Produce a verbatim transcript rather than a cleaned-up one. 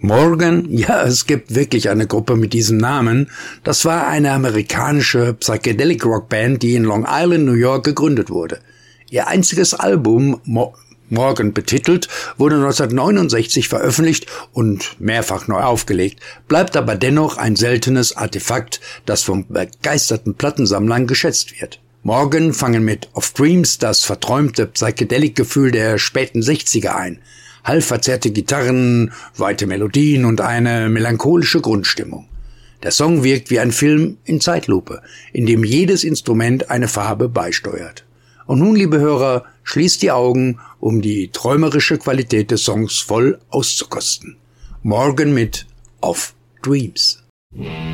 Morgan, ja, es gibt wirklich eine Gruppe mit diesem Namen. Das war eine amerikanische Psychedelic Rock Band, die in Long Island, New York gegründet wurde. Ihr einziges Album, Mo- Morgan betitelt, wurde neunzehnhundertneunundsechzig veröffentlicht und mehrfach neu aufgelegt, bleibt aber dennoch ein seltenes Artefakt, das von begeisterten Plattensammlern geschätzt wird. Morgan fangen mit Of Dreams das verträumte Psychedelic-Gefühl der späten sechziger ein. Hallverzerrte Gitarren, weite Melodien und eine melancholische Grundstimmung. Der Song wirkt wie ein Film in Zeitlupe, in dem jedes Instrument eine Farbe beisteuert. Und nun, liebe Hörer, schließt die Augen, um die träumerische Qualität des Songs voll auszukosten. Morgan mit Of Dreams.